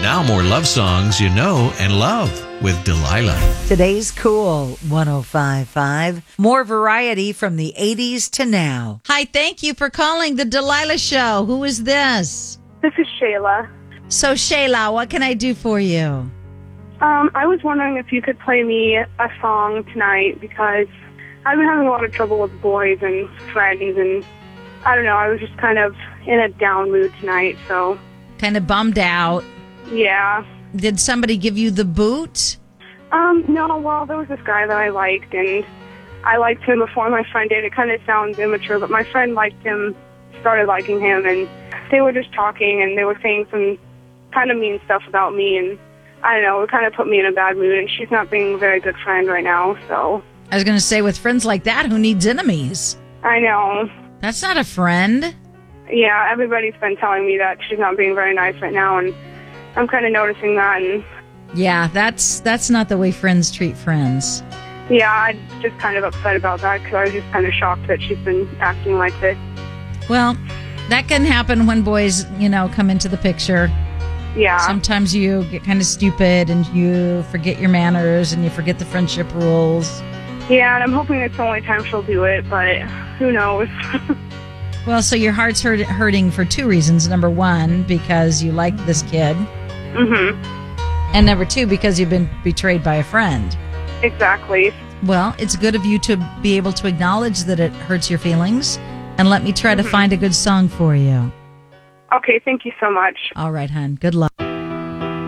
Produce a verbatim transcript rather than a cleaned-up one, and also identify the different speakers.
Speaker 1: Now more love songs you know and love with Delilah.
Speaker 2: Today's Cool one oh five point five. More variety from the eighties to now.
Speaker 3: Hi, thank you for calling the Delilah Show. Who is this?
Speaker 4: This is Shayla.
Speaker 3: So, Shayla, what can I do for you?
Speaker 4: Um, I was wondering if you could play me a song tonight because I've been having a lot of trouble with boys and friends, and I don't know, I was just kind of in a down mood tonight, so...
Speaker 3: Kind of bummed out.
Speaker 4: Yeah.
Speaker 3: Did somebody give you the boot?
Speaker 4: Um, no, well, there was this guy that I liked, and I liked him before my friend did. It kind of sounds immature, but my friend liked him, started liking him, and they were just talking, and they were saying some kind of mean stuff about me, and I don't know, it kind of put me in a bad mood, and she's not being a very good friend right now, so...
Speaker 3: I was going to say, with friends like that, who needs enemies?
Speaker 4: I know.
Speaker 3: That's not a friend.
Speaker 4: Yeah, everybody's been telling me that she's not being very nice right now, and I'm kind of noticing that, and...
Speaker 3: Yeah, that's that's not the way friends treat friends.
Speaker 4: Yeah, I'm just kind of upset about that, because I was just kind of shocked that she's been acting like this.
Speaker 3: Well, that can happen when boys, you know, come into the picture.
Speaker 4: Yeah.
Speaker 3: Sometimes you get kind of stupid, and you forget your manners, and you forget the friendship rules.
Speaker 4: Yeah, and I'm hoping it's the only time she'll do it, but who knows?
Speaker 3: Well, so your heart's hurt, hurting for two reasons. Number one, because you like this kid.
Speaker 4: Mm-hmm.
Speaker 3: And number two, because you've been betrayed by a friend.
Speaker 4: Exactly.
Speaker 3: Well, it's good of you to be able to acknowledge that it hurts your feelings. And let me try mm-hmm. to find a good song for you.
Speaker 4: Okay, thank you so much.
Speaker 3: All right, hon. Good luck.